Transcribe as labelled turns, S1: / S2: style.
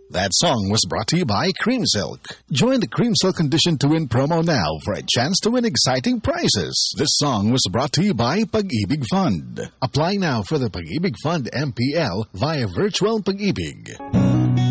S1: That song was brought to you by Cream Silk. Join the Cream Silk Condition to Win promo now for a chance to win exciting prizes. This song was brought to you by Pag-ibig Fund. Apply now for the Pag-ibig Fund MPL via Virtual Pag-ibig.